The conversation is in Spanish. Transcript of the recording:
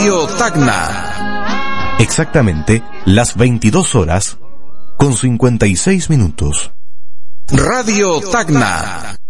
Radio Tacna. Exactamente las 22 horas con 56 minutos. Radio Tacna.